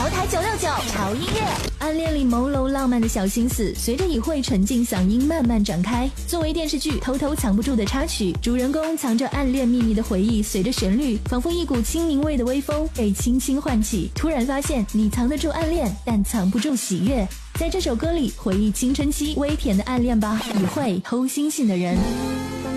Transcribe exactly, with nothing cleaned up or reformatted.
潮台九六九潮音乐，暗恋里朦胧浪漫的小心思，随着以慧沉静嗓音慢慢展开。作为电视剧偷偷藏不住的插曲，主人公藏着暗恋秘密的回忆，随着旋律，仿佛一股清明味的微风被轻轻唤起。突然发现，你藏得住暗恋，但藏不住喜悦。在这首歌里，回忆青春期微甜的暗恋吧，以慧偷星星的人。